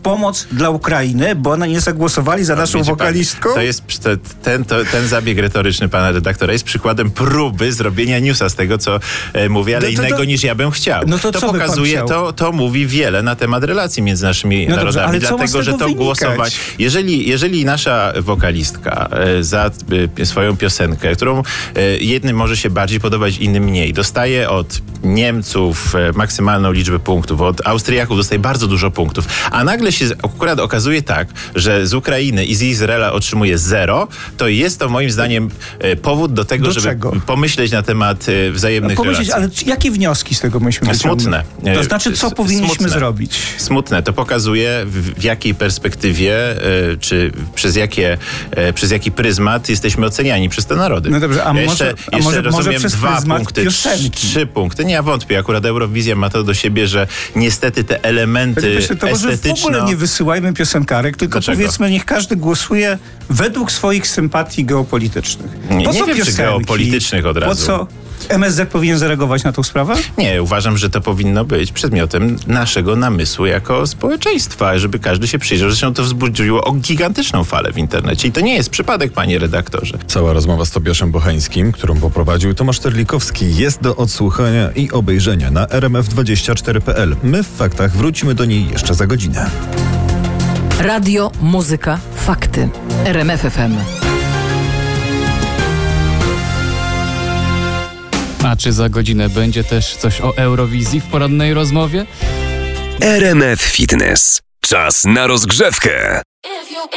pomoc dla Ukrainy, bo one nie zagłosowali za naszą wokalistką? To jest ten zabieg retoryczny pana redaktora jest przykładem próby zrobienia newsa z tego, co mówię, ale innego niż ja bym chciał. No to co pokazuje, to mówi wiele na temat relacji między naszymi narodami, ale dlatego, że to głosowanie... Jeżeli nasza wokalistka za swoją piosenkę, którą jednym może się bardziej podobać, innym mniej, dostaje od Niemców maksymalną liczbę punktów, od Austriaków dostaje bardzo dużo punktów, a nagle się akurat okazuje tak, że z Ukrainy i z Izraela otrzymuje 0, to jest to moim zdaniem powód do tego, żeby pomyśleć na temat wzajemnych relacji. Ale jakie wnioski z tego myśmy wyciągnęli? Smutne. To znaczy, co powinniśmy zrobić? Smutne. To pokazuje, w jakiej perspektywie, czy przez jaki pryzmat jesteśmy oceniani przez te narody. No dobrze, jeszcze rozumiem przez 2 punkty, piosenki. 3 punkty. Nie, ja wątpię. Akurat Eurowizja ma to do siebie, że niestety te elementy estetyczne... W ogóle nie wysyłajmy piosenkarek, tylko powiedzmy, niech każdy głosuje według swoich sympatii geopolitycznych. Nie wiem, czy geopolitycznych od razu. Po co? MSZ powinien zareagować na tą sprawę? Nie, uważam, że to powinno być przedmiotem naszego namysłu jako społeczeństwa, żeby każdy się przyjrzał. Zresztą to wzbudziło gigantyczną falę w internecie i to nie jest przypadek, panie redaktorze. Cała rozmowa z Tobiaszem Bocheńskim, którą poprowadził Tomasz Terlikowski, jest do odsłuchania i obejrzenia na rmf24.pl. My w Faktach wrócimy do niej jeszcze za godzinę. Radio, muzyka, fakty. RMF FM. A czy za godzinę będzie też coś o Eurowizji w porannej rozmowie? RMF Fitness. Czas na rozgrzewkę.